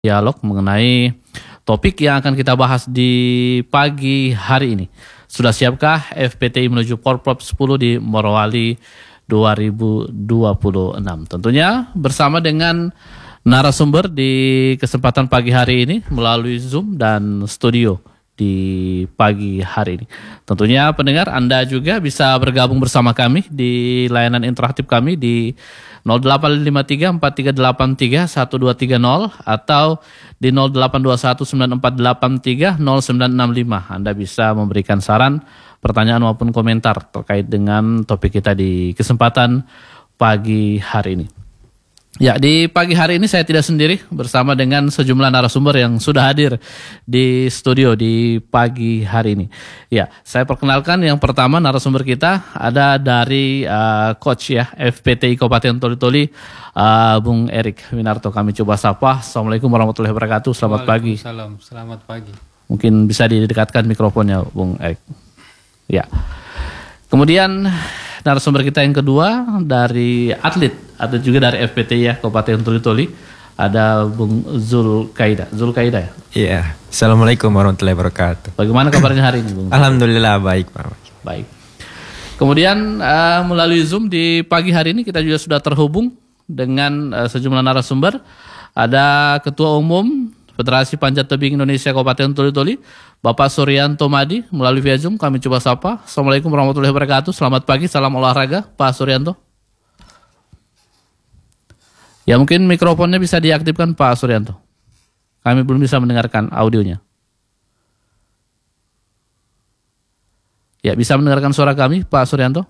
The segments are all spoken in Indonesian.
dialog mengenai topik yang akan kita bahas di pagi hari ini. Sudah siapkah FPTI menuju Porprov 10 di Morowali 2026? Tentunya bersama dengan narasumber di kesempatan pagi hari ini melalui Zoom dan studio di pagi hari ini. Tentunya pendengar Anda juga bisa bergabung bersama kami di layanan interaktif kami di 0853-4383-1230 atau di 0821-9483-0965. Anda bisa memberikan saran, pertanyaan maupun komentar terkait dengan topik kita di kesempatan pagi hari ini. Ya, di pagi hari ini saya tidak sendiri, bersama dengan sejumlah narasumber yang sudah hadir di studio di pagi hari ini. Ya, saya perkenalkan yang pertama narasumber kita ada dari coach ya FPTI Kabupaten Toli-Toli, Bung Erik Winarto. Kami coba sapa. Assalamualaikum warahmatullahi wabarakatuh. Selamat pagi. Waalaikumsalam. Selamat pagi. Mungkin bisa didekatkan mikrofonnya, Bung Erik. Ya. Kemudian narasumber kita yang kedua dari atlet juga dari FPTI ya Kabupaten Toli-Toli, ada Bung Zulkaida ya. Iya. Assalamualaikum warahmatullahi wabarakatuh. Bagaimana kabarnya hari ini, Bung? Alhamdulillah baik, Pak. Baik. Kemudian melalui Zoom di pagi hari ini kita juga sudah terhubung dengan sejumlah narasumber. Ada Ketua Umum Federasi Panjat Tebing Indonesia Kabupaten Toli-Toli, Bapak Suryanto Madi, melalui via Zoom kami coba sapa. Assalamualaikum warahmatullahi wabarakatuh. Selamat pagi, salam olahraga, Pak Suryanto. Ya, mungkin mikrofonnya bisa diaktifkan, Pak Suryanto. Kami belum bisa mendengarkan audionya. Ya, bisa mendengarkan suara kami, Pak Suryanto?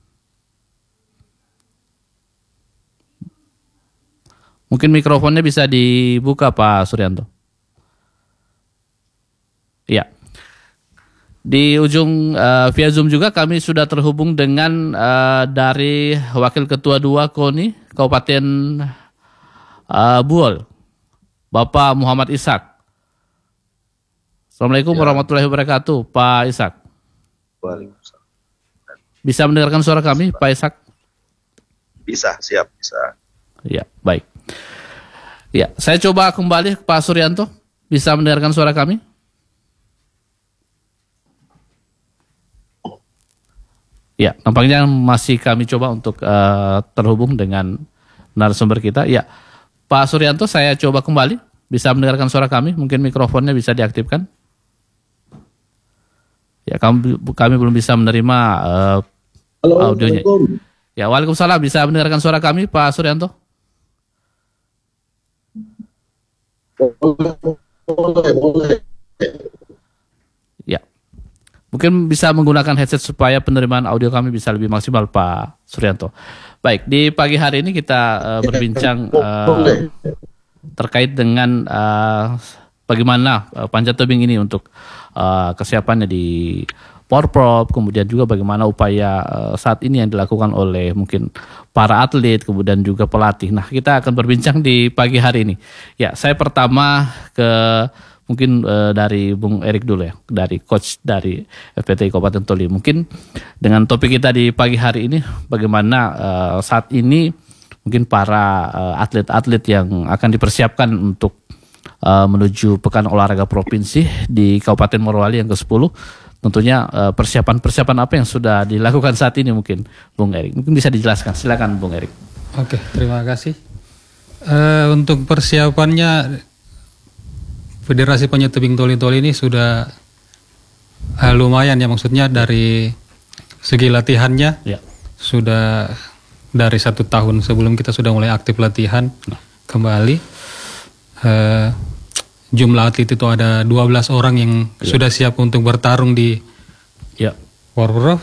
Mungkin mikrofonnya bisa dibuka, Pak Suryanto. Ya. Di ujung via Zoom juga kami sudah terhubung dengan dari Wakil Ketua 2 KONI Kabupaten Buol, Bapak Muhammad Ishak. Assalamualaikum warahmatullahi wabarakatuh, Pak Ishak. Waalaikumsalam. Bisa mendengarkan suara kami, Pak Ishak? Bisa. Ya, baik. Ya, saya coba kembali ke Pak Suryanto. Bisa mendengarkan suara kami? Ya, nampaknya masih kami coba untuk terhubung dengan narasumber kita. Ya, Pak Suryanto, saya coba kembali. Bisa mendengarkan suara kami? Mungkin mikrofonnya bisa diaktifkan. Ya, kami belum bisa menerima audionya. Ya, waalaikumsalam. Bisa mendengarkan suara kami, Pak Suryanto? Boleh. Ya. Mungkin bisa menggunakan headset supaya penerimaan audio kami bisa lebih maksimal, Pak Suryanto. Baik, di pagi hari ini kita berbincang terkait dengan bagaimana panjat tebing ini untuk kesiapannya di Porprov, kemudian juga bagaimana upaya saat ini yang dilakukan oleh mungkin para atlet, kemudian juga pelatih. Nah, kita akan berbincang di pagi hari ini. Ya, saya pertama ke mungkin dari Bung Erik dulu ya, dari coach dari FPTI Kabupaten Toli. Mungkin dengan topik kita di pagi hari ini, bagaimana saat ini mungkin para atlet-atlet yang akan dipersiapkan untuk menuju Pekan Olahraga Provinsi di Kabupaten Morowali yang ke-10. Tentunya persiapan-persiapan apa yang sudah dilakukan saat ini mungkin, Bung Erik. Mungkin bisa dijelaskan, silakan Bung Erik. Oke, terima kasih. Untuk persiapannya, Federasi Panjat Tebing Toli-Toli ini sudah lumayan ya, maksudnya dari segi latihannya Ya. sudah dari 1 tahun sebelum kita sudah mulai aktif latihan kembali. Jumlah atlet itu ada 12 orang yang sudah siap untuk bertarung di Porprov.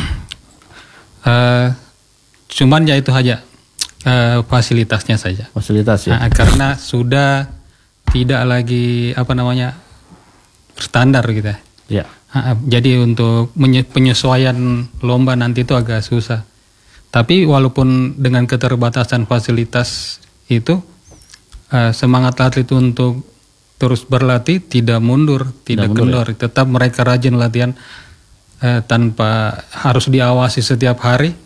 Cuman ya itu saja fasilitasnya saja. Fasilitas ya. Karena sudah tidak lagi standar gitu. Ya. Jadi untuk penyesuaian lomba nanti itu agak susah. Tapi walaupun dengan keterbatasan fasilitas itu, semangat atlet untuk terus berlatih tidak mundur, tidak kendor. Ya? Tetap mereka rajin latihan tanpa harus diawasi setiap hari.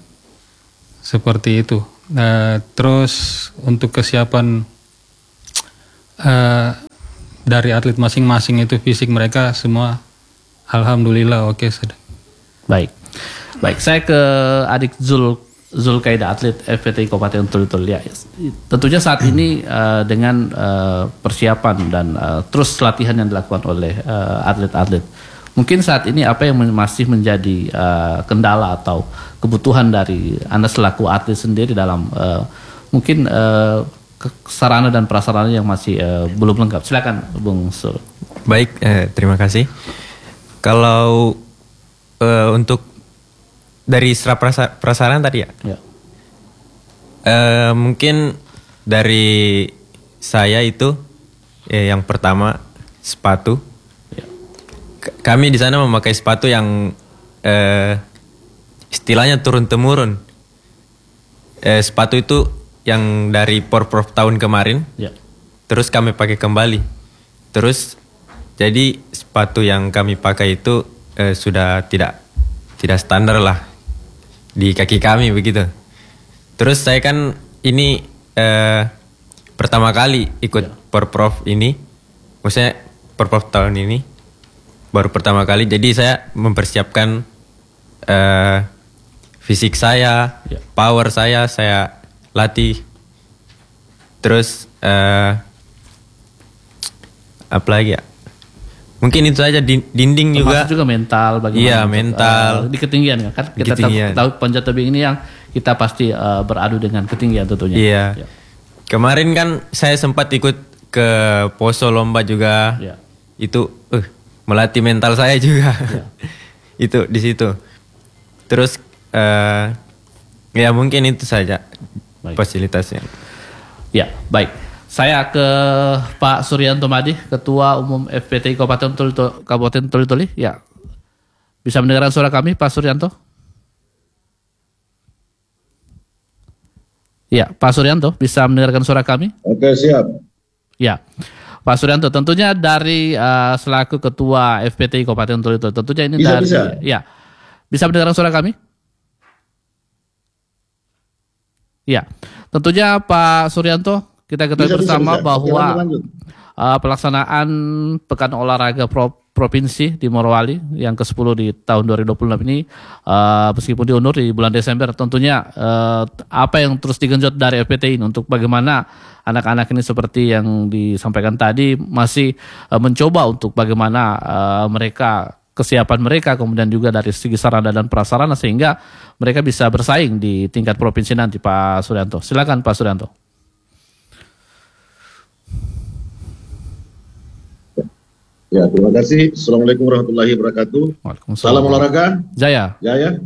Seperti itu. Terus untuk kesiapan dari atlet masing-masing itu fisik mereka semua alhamdulillah oke sudah. Baik. Baik, saya ke adik Zulkaida, atlet FPTI Kabupaten Tuli-Tuli. Ya, tentunya saat ini dengan persiapan dan terus latihan yang dilakukan oleh atlet-atlet, mungkin saat ini apa yang masih menjadi kendala atau kebutuhan dari Anda selaku atlet sendiri dalam mungkin sarana dan prasarana yang masih belum lengkap? Silakan, Bung Sul. Baik, terima kasih. Kalau untuk dari prasarana tadi ya, mungkin dari saya itu yang pertama sepatu. Kami di sana memakai sepatu yang istilahnya turun temurun. Sepatu itu yang dari Porprov tahun kemarin, terus kami pakai kembali. Terus jadi sepatu yang kami pakai itu sudah tidak standar lah di kaki kami begitu. Terus saya kan ini pertama kali ikut Porprov ini, maksudnya Porprov tahun ini baru pertama kali. Jadi saya mempersiapkan fisik saya, power saya latih. Terus apa lagi ya? Mungkin itu saja, dinding juga. Termasuk juga mental bagaimana? Iya, mental. Di ketinggian kan kita tahu panjat tebing ini yang kita pasti beradu dengan ketinggian tentunya. Iya. Kemarin kan saya sempat ikut ke Poso lomba juga. Itu melatih mental saya juga. Itu di situ. Terus ya mungkin itu saja fasilitasnya. Ya, baik. Saya ke Pak Suryanto Madi, Ketua Umum FPTI Kabupaten Tuli-Tuli. Ya, bisa mendengarkan suara kami, Pak Suryanto? Ya, Pak Suryanto, bisa mendengarkan suara kami? Oke, siap. Ya, Pak Suryanto, tentunya dari selaku Ketua FPTI Kabupaten Tuli-Tuli, tentunya ini Bisa. Ya, bisa mendengarkan suara kami? Ya, tentunya Pak Suryanto, kita ketahui bersama bahwa pelaksanaan Pekan Olahraga Provinsi di Morowali yang ke-10 di tahun 2026 ini meskipun diundur di bulan Desember, tentunya apa yang terus digenjot dari FPTI ini untuk bagaimana anak-anak ini seperti yang disampaikan tadi masih mencoba untuk bagaimana kesiapan mereka, kemudian juga dari segi sarana dan prasarana sehingga mereka bisa bersaing di tingkat provinsi nanti, Pak Suryanto. Silakan Pak Suryanto. Ya, terima kasih. Assalamualaikum warahmatullahi wabarakatuh. Salam olahraga. Jaya.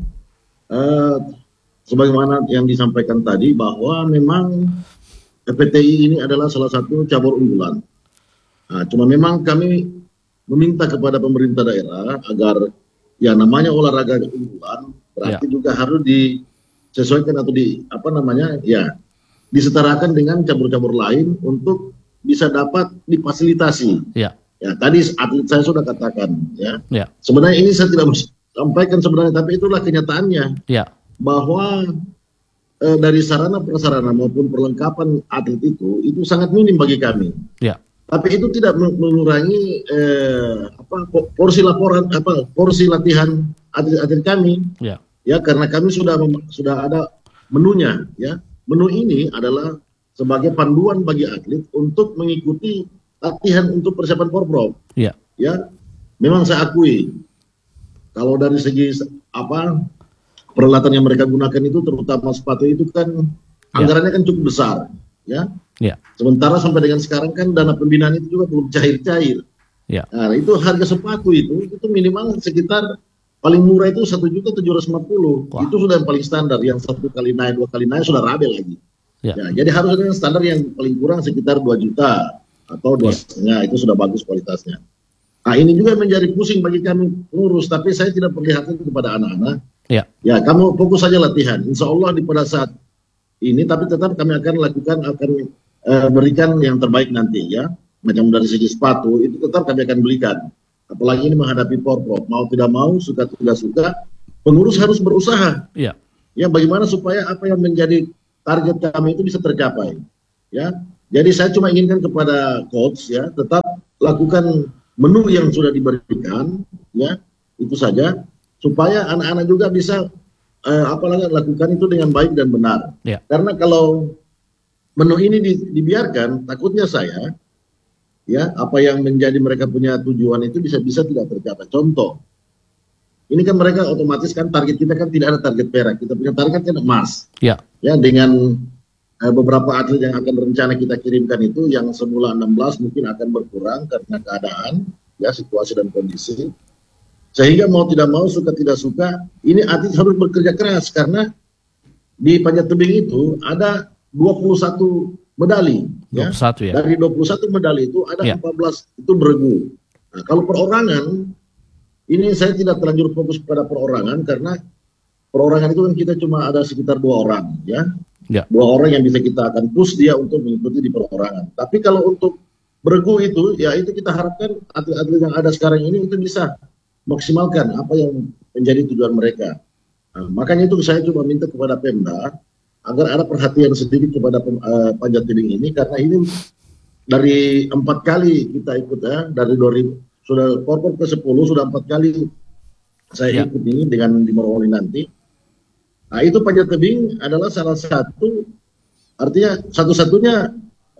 Sebagaimana yang disampaikan tadi bahwa memang FPTI ini adalah salah satu cabur unggulan. Nah, cuma memang kami meminta kepada pemerintah daerah agar ya namanya olahraga unggulan berarti juga harus disesuaikan atau disetarakan dengan cabur-cabur lain untuk bisa dapat difasilitasi. Ya, tadi atlet saya sudah katakan ya. Sebenarnya ini saya tidak sampaikan sebenarnya, tapi itulah kenyataannya. Bahwa dari sarana prasarana maupun perlengkapan atlet itu sangat minim bagi kami. Tapi itu tidak mengurangi porsi latihan atlet kami. Ya, karena kami sudah ada menunya ya. Menu ini adalah sebagai panduan bagi atlet untuk mengikuti latihan untuk persiapan Porprov. Ya, memang saya akui kalau dari segi peralatan yang mereka gunakan itu, terutama sepatu itu kan anggarannya kan cukup besar, ya. Sementara sampai dengan sekarang kan dana pembinaan itu juga belum cair-cair. Nah, itu harga sepatu itu minimal sekitar paling murah itu 1.750.000. Itu sudah yang paling standar. Yang 1 kali naik, 2 kali naik sudah rabe lagi. Ya, jadi harus ada standar yang paling kurang sekitar 2 juta. Atau 2,5, itu sudah bagus kualitasnya. Nah, ini juga menjadi pusing bagi kami pengurus, tapi saya tidak perlihatkan kepada anak-anak. Ya, kamu fokus saja latihan. Insya Allah pada saat ini, tapi tetap kami akan berikan yang terbaik nanti ya. Macam dari segi sepatu, itu tetap kami akan belikan. Apalagi ini menghadapi Porprov, mau tidak mau, suka tidak suka, pengurus harus berusaha. Ya, bagaimana supaya apa yang menjadi target kami itu bisa tercapai. Ya. Jadi saya cuma inginkan kepada coach ya, tetap lakukan menu yang sudah diberikan, ya itu saja, supaya anak-anak juga bisa lakukan itu dengan baik dan benar. Ya. Karena kalau menu ini dibiarkan, takutnya saya, ya apa yang menjadi mereka punya tujuan itu bisa tidak tercapai. Contoh, ini kan mereka otomatis kan target kita kan tidak ada target perak, kita punya target kan emas. Ya. Ya dengan beberapa atlet yang akan rencana kita kirimkan itu yang semula 16 mungkin akan berkurang karena keadaan, ya situasi dan kondisi. Sehingga mau tidak mau, suka tidak suka, ini atlet harus bekerja keras karena di panjat tebing itu ada 21 medali. 21 ya. Dari 21 medali itu ada 14 itu beregu. Nah, kalau perorangan, ini saya tidak terlanjur fokus pada perorangan karena perorangan itu kan kita cuma ada sekitar 2 orang, ya. 2 orang yang bisa kita akan push dia untuk mengikuti di perorangan. Tapi kalau untuk beregu itu, ya itu kita harapkan atlet-atlet yang ada sekarang ini itu bisa maksimalkan apa yang menjadi tujuan mereka. Nah, makanya itu saya coba minta kepada Pemda agar ada perhatian sedikit kepada panjat tebing ini, karena ini dari 4 kali kita ikut ya, dari 2000 sudah korpor ke 10 sudah 4 kali saya ikut ini dengan di Morowali nanti. Nah itu panjat tebing adalah salah satu, artinya satu-satunya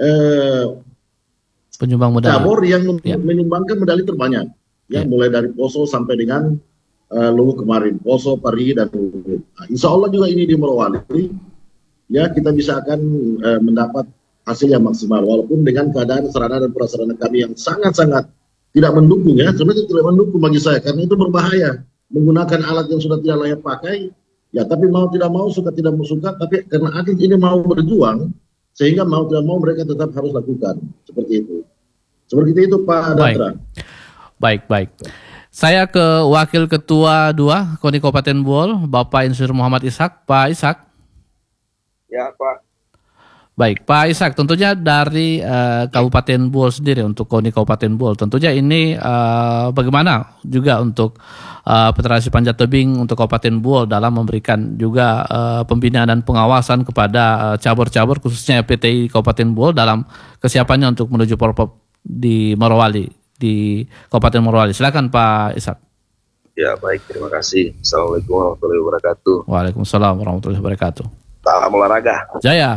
penyumbang medali cabur yang menyumbangkan medali terbanyak. Ya, mulai dari Poso sampai dengan Luwu kemarin, Poso, Parigi dan Luwu. Nah, insya Allah juga ini di Morowali, ya kita bisa akan mendapat hasil yang maksimal, walaupun dengan keadaan sarana dan prasarana kami yang sangat-sangat tidak mendukung ya, sebenarnya tidak mendukung bagi saya karena itu berbahaya menggunakan alat yang sudah tidak layak pakai. Ya, tapi mau tidak mau, suka tidak mau suka, tapi karena atlet ini mau berjuang, sehingga mau tidak mau mereka tetap harus lakukan. Seperti itu. Seperti itu Pak Datra. Baik. Saya ke Wakil Ketua 2 KONI Kabupaten Buol, Bapak Insinyur Muhammad Ishak. Pak Ishak. Ya Pak. Baik, Pak Ishak, tentunya dari Kabupaten Buol sendiri untuk KONI Kabupaten Buol, tentunya ini bagaimana juga untuk Federasi Panjat Tebing untuk Kabupaten Buol dalam memberikan juga pembinaan dan pengawasan kepada cabur-cabur khususnya PTI Kabupaten Buol dalam kesiapannya untuk menuju Porpop di Morowali, di Kabupaten Morowali. Silakan Pak Ishak. Ya baik, terima kasih. Assalamualaikum warahmatullahi wabarakatuh. Waalaikumsalam warahmatullahi wabarakatuh. Salam olahraga. Jaya.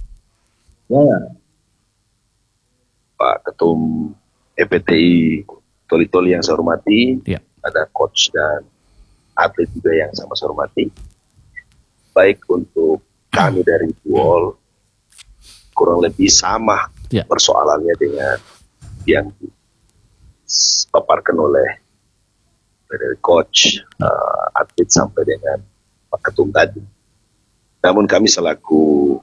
Pak Ketum EPTI Toli-Toli yang saya hormati, ada coach dan atlet juga yang sama saya hormati. Baik untuk kami dari Buol, kurang lebih sama persoalannya dengan yang dipaparkan oleh dari coach, atlet sampai dengan Pak Ketum tadi. Namun kami selaku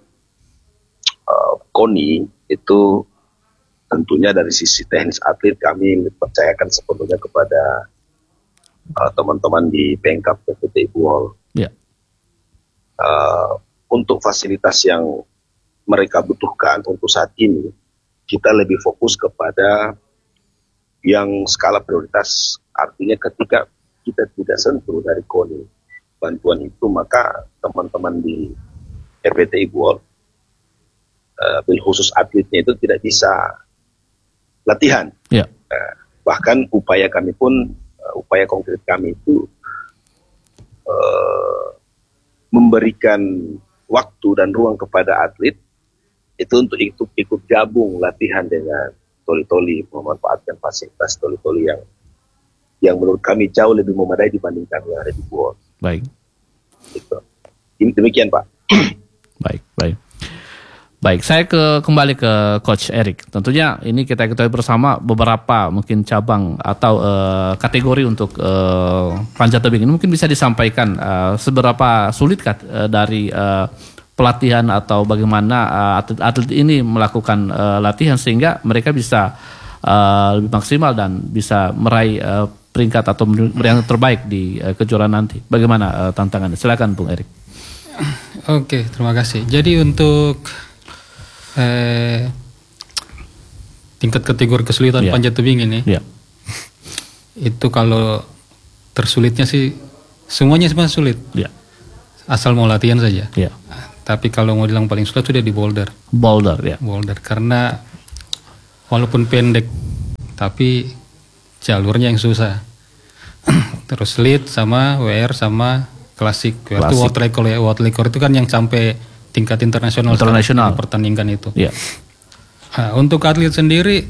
KONI itu tentunya dari sisi teknis atlet kami percayakan sepenuhnya kepada teman-teman di Pengkap PPTI Buol. Untuk fasilitas yang mereka butuhkan untuk saat ini, kita lebih fokus kepada yang skala prioritas. Artinya ketika kita tidak sentuh dari KONI bantuan itu, maka teman-teman di PPTI Buol, bil khusus atletnya itu tidak bisa latihan. Bahkan upaya kami pun, upaya konkret kami itu memberikan waktu dan ruang kepada atlet itu untuk ikut gabung latihan dengan toli-toli, memanfaatkan fasilitas toli-toli yang menurut kami jauh lebih memadai dibandingkan yang ada di Buol. Baik. Gitu. Ini demikian Pak. Baik, saya kembali ke Coach Erik. Tentunya ini kita ketahui bersama beberapa mungkin cabang atau kategori untuk panjat tebing ini mungkin bisa disampaikan seberapa sulitkah dari pelatihan atau bagaimana atlet ini melakukan latihan sehingga mereka bisa lebih maksimal dan bisa meraih peringkat atau yang terbaik di kejuaraan nanti. Bagaimana tantangannya? Silakan Bung Erik. Oke, terima kasih. Jadi untuk tingkat kategori kesulitan panjat tebing ini, itu kalau tersulitnya sih semuanya sebenarnya sulit, asal mau latihan saja. Tapi kalau mau bilang paling sulit sudah di boulder. Boulder ya. Boulder karena walaupun pendek tapi jalurnya yang susah. Terus lead sama WR sama klasik. WR itu world record ya. World record itu kan yang sampai tingkat internasional. Pertandingan itu. Ya. Nah, untuk atlet sendiri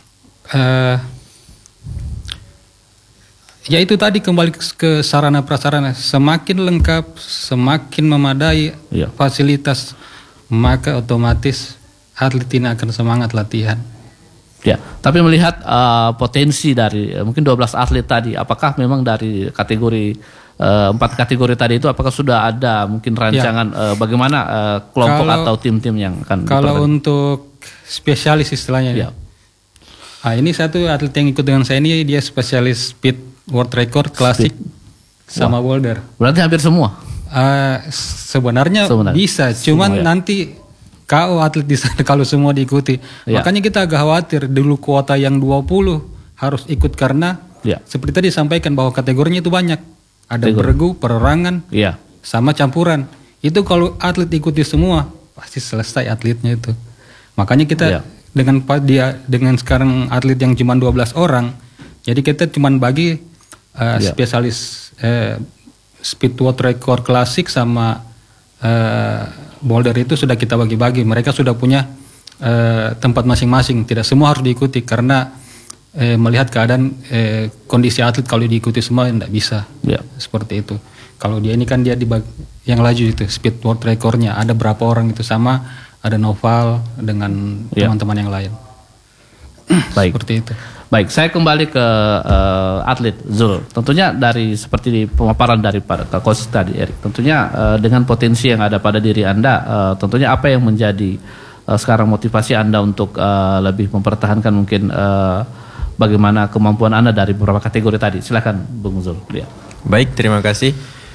ya itu tadi kembali ke sarana prasarana, semakin lengkap, semakin memadai fasilitas, maka otomatis atlet ini akan semangat latihan. Ya, tapi melihat potensi dari mungkin 12 atlet tadi, apakah memang dari kategori 4 kategori tadi itu apakah sudah ada mungkin rancangan bagaimana kelompok atau tim-tim yang akan kalau untuk spesialis istilahnya ya. Nah, ini satu atlet yang ikut dengan saya ini dia spesialis speed world record klasik sama boulder. Berarti hampir semua. Sebenarnya bisa, cuman nanti KO atlet di sana kalau semua diikuti. Makanya kita agak khawatir dulu kuota yang 20 harus ikut karena seperti tadi disampaikan bahwa kategorinya itu banyak. Ada bergu, perorangan, sama campuran. Itu kalau atlet ikuti semua pasti selesai atletnya itu. Makanya kita dengan sekarang atlet yang cuma 12 orang, jadi kita cuma bagi spesialis speed world record klasik sama boulder itu sudah kita bagi-bagi. Mereka sudah punya tempat masing-masing. Tidak semua harus diikuti karena melihat keadaan kondisi atlet kalau diikuti semua tidak bisa. Seperti itu. Kalau dia ini kan dia yang laju itu speed world recordnya ada berapa orang itu sama. Ada Noval dengan teman-teman yang lain. Baik. Seperti itu. Baik, saya kembali ke atlet Zul. Tentunya dari seperti di pemaparan dari para coach tadi, Erik. Tentunya dengan potensi yang ada pada diri Anda, tentunya apa yang menjadi sekarang motivasi Anda untuk lebih mempertahankan mungkin bagaimana kemampuan Anda dari beberapa kategori tadi? Silakan, Bung Zul. Baik, terima kasih.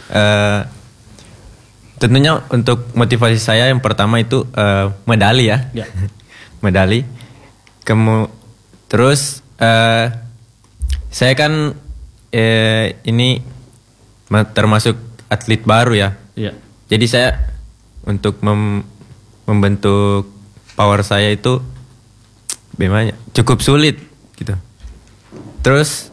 Tentunya untuk motivasi saya yang pertama itu medali ya. Medali. Terus saya kan ini termasuk atlet baru ya. Jadi saya untuk membentuk power saya itu bagaimana? Cukup sulit gitu. Terus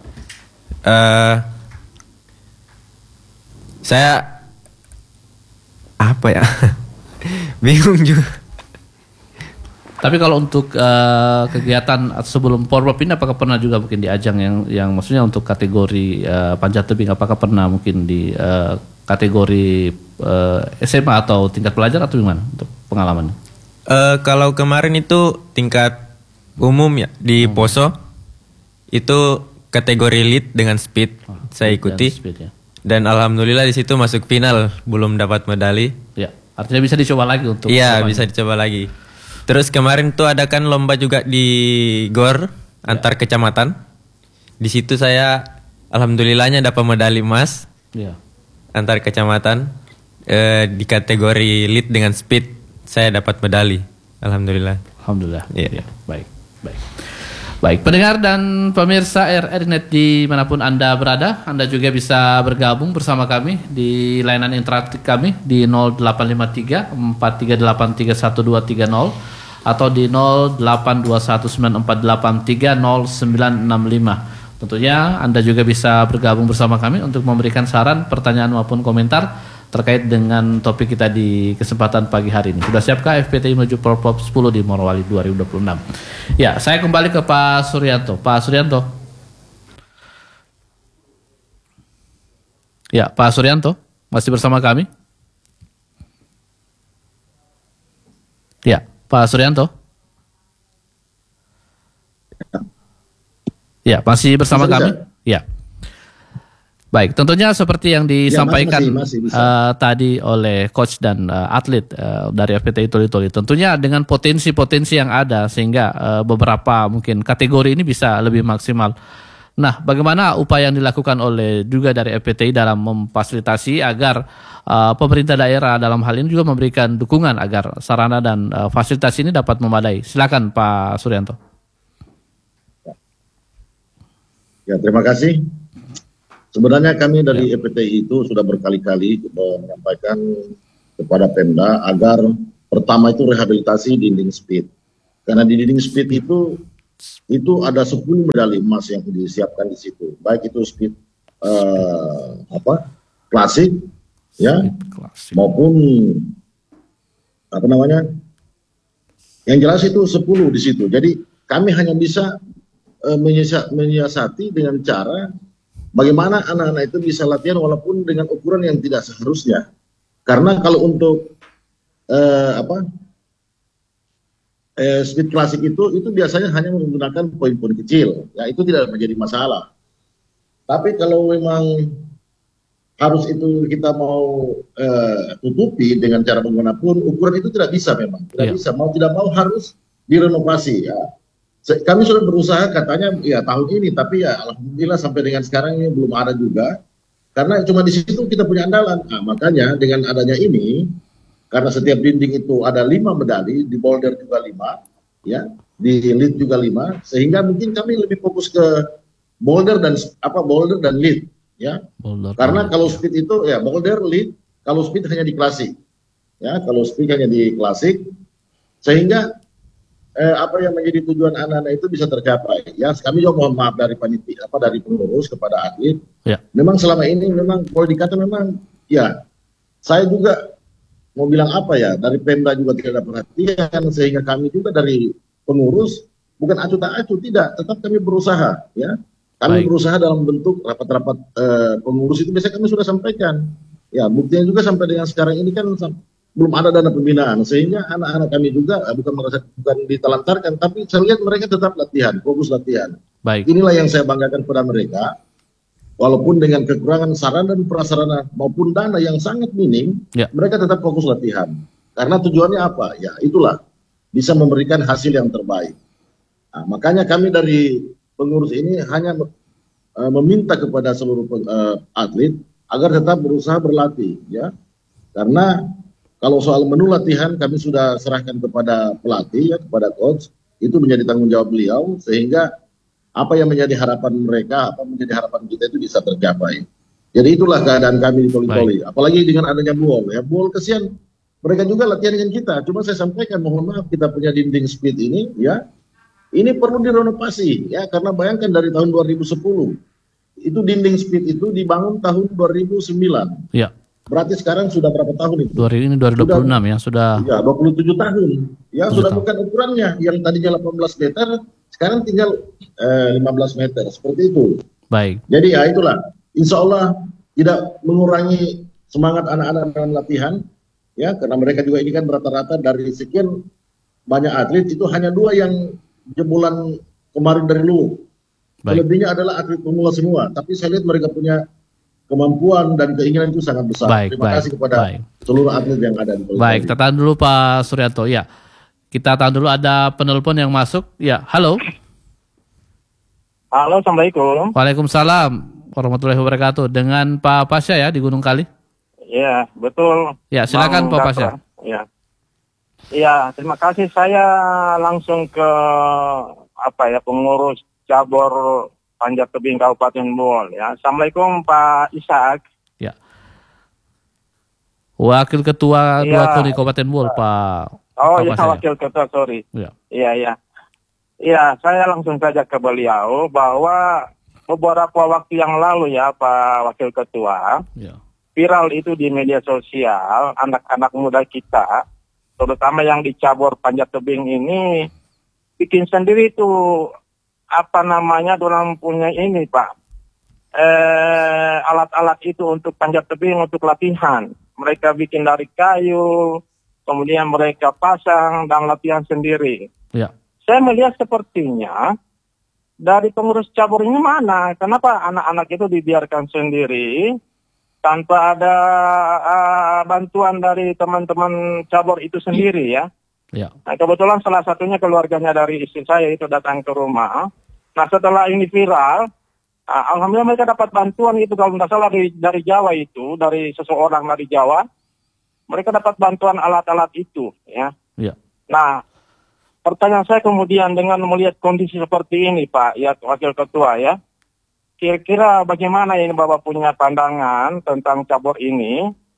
saya apa ya? Bingung juga. Tapi kalau untuk kegiatan sebelum Porprov ini apakah pernah juga mungkin di ajang yang maksudnya untuk kategori panjat tebing, apakah pernah mungkin di kategori SMA atau tingkat pelajar atau gimana untuk pengalamannya? Kalau kemarin itu tingkat umum ya di Poso itu kategori lead dengan speed saya ikuti. Dan alhamdulillah di situ masuk final, belum dapat medali. Ya, artinya bisa dicoba lagi untuk. Iya, bisa dicoba lagi. Terus kemarin tuh ada kan lomba juga di GOR antar kecamatan. Di situ saya alhamdulillahnya dapat medali emas. Antar kecamatan di kategori lead dengan speed saya dapat medali. Alhamdulillah. Alhamdulillah. Iya. Baik, pendengar dan pemirsa RRNet dimanapun Anda berada, Anda juga bisa bergabung bersama kami di layanan interaktif kami di 0853 438 31230 atau di 082194830965. Tentunya Anda juga bisa bergabung bersama kami untuk memberikan saran, pertanyaan maupun komentar terkait dengan topik kita di kesempatan pagi hari ini. Sudah siapkah FPTI menuju Porprov 10 di Morowali 2026? Ya, saya kembali ke Pak Suryanto. Pak Suryanto. Ya, Pak Suryanto, masih bersama kami? Ya, Pak Suryanto. Ya, masih bersama kami? Ya. Baik, tentunya seperti yang disampaikan masih tadi oleh coach dan atlet dari FPTI Toli-Toli. Tentunya dengan potensi-potensi yang ada sehingga beberapa mungkin kategori ini bisa lebih maksimal. Nah, bagaimana upaya yang dilakukan oleh juga dari FPTI dalam memfasilitasi agar pemerintah daerah dalam hal ini juga memberikan dukungan agar sarana dan fasilitas ini dapat memadai. Silakan Pak Suryanto. Ya, terima kasih. Sebenarnya kami dari FPTI itu sudah berkali-kali menyampaikan kepada Pemda agar pertama itu rehabilitasi dinding speed. Karena di dinding speed itu ada 10 medali emas yang disiapkan di situ. Baik itu speed klasik ya maupun yang jelas itu 10 di situ. Jadi kami hanya bisa menyiasati dengan cara bagaimana anak-anak itu bisa latihan walaupun dengan ukuran yang tidak seharusnya. Karena kalau untuk speed klasik itu biasanya hanya menggunakan poin-poin kecil, ya itu tidak menjadi masalah. Tapi kalau memang harus itu kita mau tutupi dengan cara menggunakan ukuran itu tidak bisa, memang tidak bisa, mau tidak mau harus direnovasi ya. Kami sudah berusaha katanya ya tahun ini, tapi ya alhamdulillah sampai dengan sekarang ini belum ada juga, karena cuma di situ kita punya andalan. Nah, makanya dengan adanya ini, karena setiap dinding itu ada 5 medali, di boulder juga 5, ya, di lead juga 5, sehingga mungkin kami lebih fokus ke boulder dan lead, ya. Karena kalau speed itu ya boulder, lead, kalau speed hanya di klasik, ya, kalau speed hanya di klasik, sehingga apa yang menjadi tujuan anak-anak itu bisa tercapai. Ya, kami juga mohon maaf dari panitia, dari pengurus kepada atlet. Ya. Memang selama ini memang boleh dikata memang ya saya juga mau bilang dari Pemda juga tidak ada perhatian, sehingga kami juga dari pengurus bukan acuh tak acuh, tidak, tetap kami berusaha ya. Kami berusaha dalam bentuk rapat-rapat pengurus itu biasanya kami sudah sampaikan. Ya, buktinya juga sampai dengan sekarang ini kan belum ada dana pembinaan, sehingga anak-anak kami juga bukan ditelantarkan, tapi saya lihat mereka tetap latihan, fokus latihan. Inilah yang saya banggakan kepada mereka, walaupun dengan kekurangan sarana dan prasarana maupun dana yang sangat minim, mereka tetap fokus latihan. Karena tujuannya apa? Ya itulah, bisa memberikan hasil yang terbaik. Nah, makanya kami dari pengurus ini hanya meminta kepada seluruh atlet agar tetap berusaha berlatih, ya. Karena kalau soal menu latihan kami sudah serahkan kepada pelatih, ya, kepada coach, itu menjadi tanggung jawab beliau, sehingga apa yang menjadi harapan mereka, apa menjadi harapan kita itu bisa tercapai. Jadi itulah keadaan kami di Toli-Toli. Apalagi dengan adanya BUOL, ya BUOL kesian, mereka juga latihan dengan kita. Cuma saya sampaikan, mohon maaf, kita punya dinding speed ini, ya, ini perlu direnovasi, ya, karena bayangkan dari tahun 2010 itu dinding speed itu dibangun tahun 2009. Ya. Berarti sekarang sudah berapa tahun itu? Ini 2026 ya, sudah. Ya, 27 tahun. Ya, sudah bukan ukurannya. Yang tadinya 18 meter, sekarang tinggal 15 meter. Seperti itu. Baik. Jadi ya itulah. Insya Allah tidak mengurangi semangat anak-anak dalam latihan. Ya, karena mereka juga ini kan rata-rata dari sekian banyak atlet, itu hanya 2 yang jebolan kemarin dari Luwu. Selebihnya adalah atlet pemula semua. Tapi saya lihat mereka punya kemampuan dan keinginan itu sangat besar. Terima kasih kepada seluruh atlet yang ada di Toli-Toli. Baik, kita tahan dulu Pak Suryanto. Ya, kita tahan dulu, ada penelpon yang masuk. Ya, halo. Halo, Assalamualaikum. Waalaikumsalam warahmatullahi wabarakatuh. Dengan Pak Pasya ya di Gunung Kali. Iya, betul. Ya, silakan Pak Pasya. Ya. Iya, terima kasih. Saya langsung ke pengurus cabur Panjat Tebing Kabupaten BUOL, ya. Assalamualaikum Pak Ishak. Ya. Wakil Ketua di Kabupaten BUOL, Pak. Oh iya, Wakil Ketua, sorry. Ya. Iya. Iya, saya langsung saja ke beliau bahwa beberapa waktu yang lalu ya Pak Wakil Ketua, viral itu di media sosial, anak-anak muda kita, terutama yang di cabur Panjat Tebing ini, bikin sendiri tuh dorang punya ini Pak, alat-alat itu untuk panjat tebing, untuk latihan. Mereka bikin dari kayu, kemudian mereka pasang dan latihan sendiri. Ya. Saya melihat sepertinya dari pengurus cabur ini mana? Kenapa anak-anak itu dibiarkan sendiri tanpa ada bantuan dari teman-teman cabur itu sendiri, ya? Ya. Nah, kebetulan salah satunya keluarganya dari istri saya itu datang ke rumah. Nah, setelah ini viral, alhamdulillah mereka dapat bantuan itu, kalau tidak salah dari Jawa itu, dari seseorang dari Jawa, mereka dapat bantuan alat-alat itu, ya. Ya. Nah, pertanyaan saya kemudian dengan melihat kondisi seperti ini, Pak, ya Wakil Ketua, ya, kira-kira bagaimana ini Bapak punya pandangan tentang cabur ini,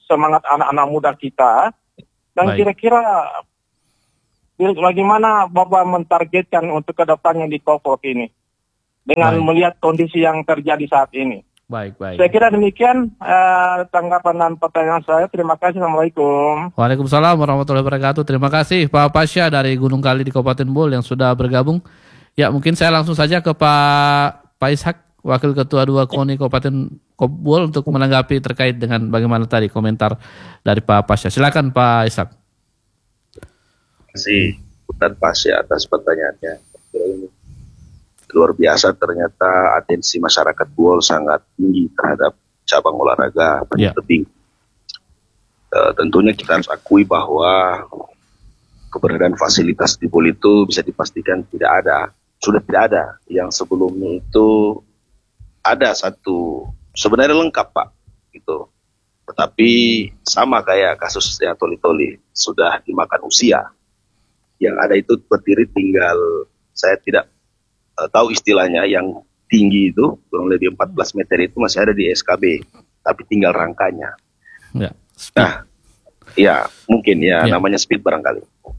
semangat anak-anak muda kita. Dan kira-kira bagaimana Bapak mentargetkan untuk kedepannya di Koprov ini dengan melihat kondisi yang terjadi saat ini? Baik. Saya kira demikian tanggapan dan pertanyaan saya. Terima kasih. Assalamualaikum. Waalaikumsalam warahmatullahi wabarakatuh. Terima kasih Pak Pasya dari Gunung Kali di Kabupaten Bol yang sudah bergabung. Ya, mungkin saya langsung saja ke Pak Ishak, Wakil Ketua 2 KONI Kabupaten Bol untuk menanggapi terkait dengan bagaimana tadi komentar dari Pak Pasya. Silakan Pak Ishak. Terima kasih Ustaz Pasya atas pertanyaannya. Luar biasa, ternyata atensi masyarakat Bol sangat tinggi terhadap cabang olahraga panjat tebing. Tentunya kita harus akui bahwa keberadaan fasilitas di Bol itu bisa dipastikan sudah tidak ada. Yang sebelumnya itu ada satu, sebenarnya lengkap Pak, gitu. Tetapi sama kayak kasusnya Toli-Toli, sudah dimakan usia. Yang ada itu berdiri tinggal, saya tidak tahu istilahnya, yang tinggi itu kurang lebih 14 meter itu masih ada di SKB, tapi tinggal rangkanya. Nah, ya mungkin namanya speed barangkali.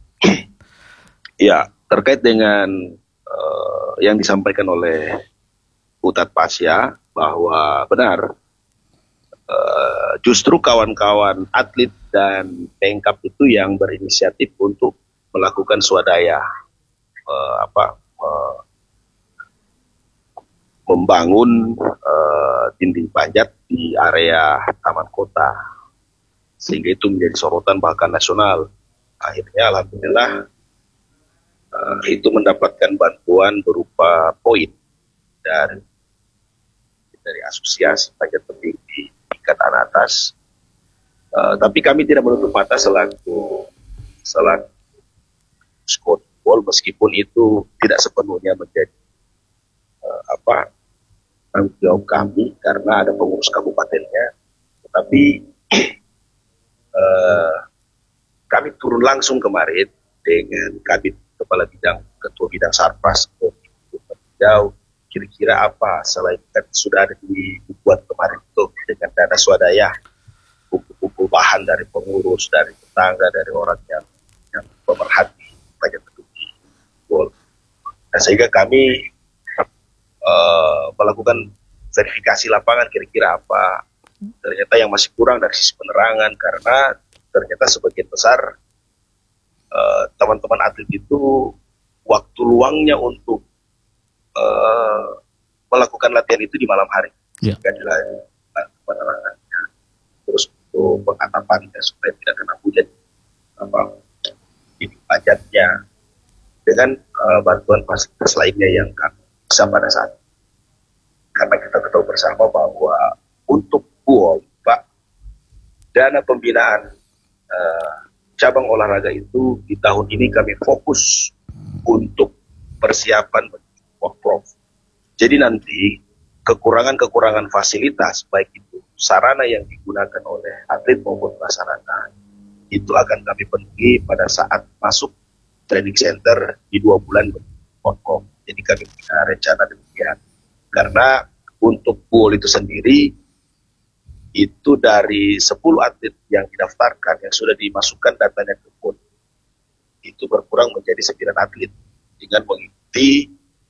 Ya, terkait dengan yang disampaikan oleh Ustaz Pasya bahwa benar, justru kawan-kawan atlet dan Pengkap itu yang berinisiatif untuk melakukan swadaya membangun dinding panjat di area taman kota, sehingga itu menjadi sorotan bahkan nasional. Akhirnya alhamdulillah itu mendapatkan bantuan berupa poin dari asosiasi panjat tebing di tingkatan atas. Tapi kami tidak menutup mata selaku skot Bol, meskipun itu tidak sepenuhnya menjadi tanggung jawab kami karena ada pengurus kabupatennya, tetapi kami turun langsung kemarin dengan Kabid Kepala Bidang, Ketua Bidang Sarpras, jauh kira-kira apa selain sudah ada dibuat kemarin itu dengan dana swadaya, buku-buku bahan dari pengurus, dari tetangga, dari orang yang pemerhati panjat tebing di Bol. Nah, sehingga kami melakukan verifikasi lapangan kira-kira apa. Ternyata yang masih kurang dari sisi penerangan, karena ternyata sebagian besar teman-teman atlet itu waktu luangnya untuk melakukan latihan itu di malam hari. Penerangannya, terus untuk pengatapannya supaya tidak kena hujan, ini pajatnya dengan bantuan fasilitas lainnya yang kami bisa pada saat ini. Karena kita ketahui bersama bahwa untuk Bol, Pak, dana pembinaan cabang olahraga itu di tahun ini kami fokus untuk persiapan Koprov. Jadi nanti kekurangan-kekurangan fasilitas, baik itu sarana yang digunakan oleh atlet maupun masyarakat, itu akan kami penuhi pada saat masuk training center di 2 bulan Koprov. Jadi kami punya rencana demikian. Karena untuk Bol itu sendiri, itu dari 10 atlet yang didaftarkan, yang sudah dimasukkan datanya ke Bol, itu berkurang menjadi 9 atlet dengan mengikuti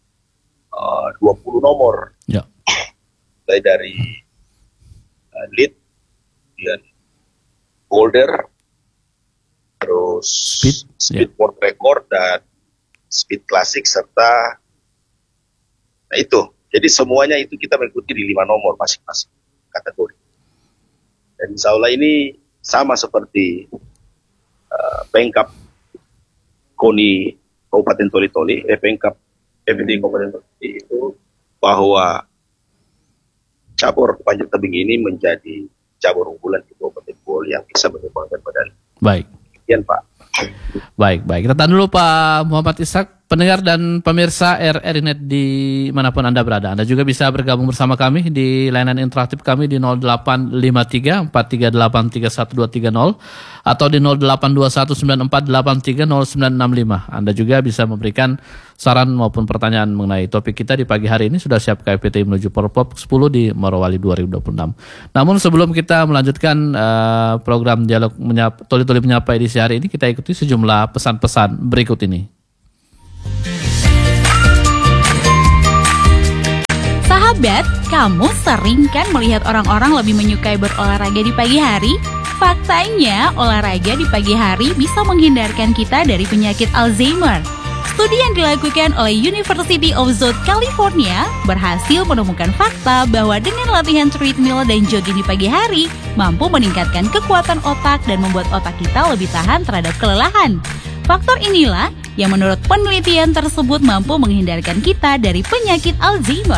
20 nomor. Mulai dari lead, kemudian boulder, terus speed world record, dan speed klasik, serta itu. Jadi semuanya itu kita mengikuti di 5 nomor masing-masing kategori. Dan insya Allah ini sama seperti Pengkap KONI Kabupaten Toli-Toli, Pengkap FD Kabupaten Toli itu, bahwa cabur panjat tebing ini menjadi cabur unggulan di Kabupaten Bol yang bisa menyumbangkan medali. Baik. Demikian Pak. Baik. Kita tahan dulu Pak Muhammad Ishak. Pendengar dan pemirsa RRI.net dimanapun Anda berada, Anda juga bisa bergabung bersama kami di layanan interaktif kami di 0853 438 31230 atau di 0821 9483 0965. Anda juga bisa memberikan saran maupun pertanyaan mengenai topik kita di pagi hari ini. Sudah siap KFPTI menuju Porprov 10 di Morowali 2026. Namun sebelum kita melanjutkan program dialog Tuli-Tuli Menyapa edisi hari ini, kita ikuti sejumlah pesan-pesan berikut ini. Sahabat, kamu sering kan melihat orang-orang lebih menyukai berolahraga di pagi hari? Faktanya, olahraga di pagi hari bisa menghindarkan kita dari penyakit Alzheimer. Studi yang dilakukan oleh University of South California berhasil menemukan fakta bahwa dengan latihan treadmill dan jogging di pagi hari mampu meningkatkan kekuatan otak dan membuat otak kita lebih tahan terhadap kelelahan. Faktor inilah yang menurut penelitian tersebut mampu menghindarkan kita dari penyakit Alzheimer.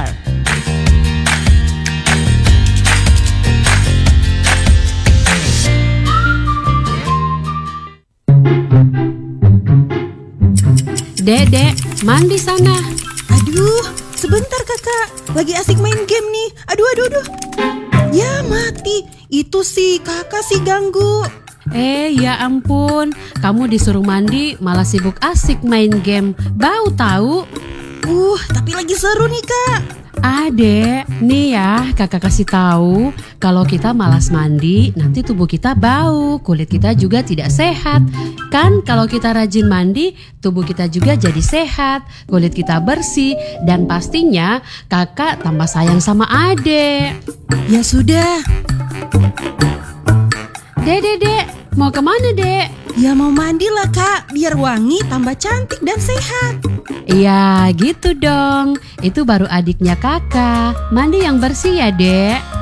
Dek, mandi sana. Aduh, sebentar kakak, lagi asik main game nih. Aduh. Ya mati, itu sih kakak sih ganggu. Ya ampun, kamu disuruh mandi malah sibuk asik main game. Bau tahu? Tapi lagi seru nih kak. Dek, nih ya kakak kasih tahu, kalau kita malas mandi nanti tubuh kita bau, kulit kita juga tidak sehat. Kan kalau kita rajin mandi, tubuh kita juga jadi sehat, kulit kita bersih, dan pastinya kakak tambah sayang sama adek. Ya sudah. Dek, mau kemana dek? Ya mau mandi lah kak, biar wangi tambah cantik dan sehat. Iya gitu dong, itu baru adiknya kakak. Mandi yang bersih ya dek.